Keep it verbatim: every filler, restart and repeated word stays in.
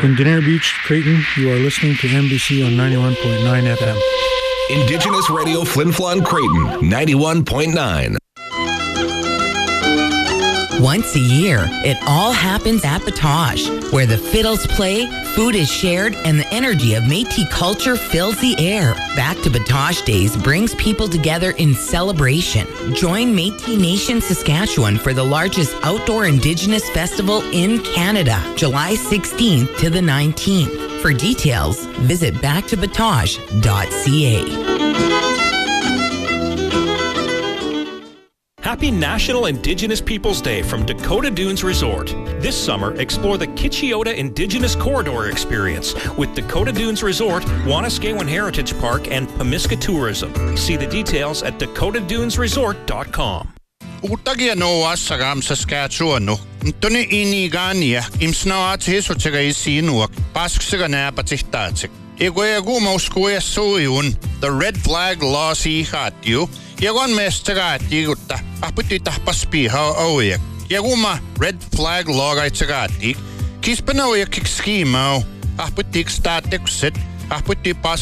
In Denier Beach, Creighton, you are listening to M B C on ninety-one point nine F M. Indigenous Radio Flin Flon Creighton, ninety-one point nine. Once a year, it all happens at Batoche, where the fiddles play, food is shared, and the energy of Métis culture fills the air. Back to Batoche Days brings people together in celebration. Join Métis Nation Saskatchewan for the largest outdoor Indigenous festival in Canada, July sixteenth to the nineteenth. For details, visit back to batoche dot c a. Happy National Indigenous Peoples Day from Dakota Dunes Resort. This summer, explore the Kitchiota Indigenous Corridor experience with Dakota Dunes Resort, Wanuskewin Heritage Park, and Pamiska Tourism. See the details at dakota dunes resort dot com. Utagia noa sagam Saskatchewan no. Tuni inigania imsnaat hisutega isinuak pasksiga napatihtatsik. Iguegu moskuya suiun the red flag laws ihatju. Jagon mestagati gutta aputi tahpaspi ha oye. Jaguma red flag law itagati. Kispanoya kikskimo aputi static sit aputi pas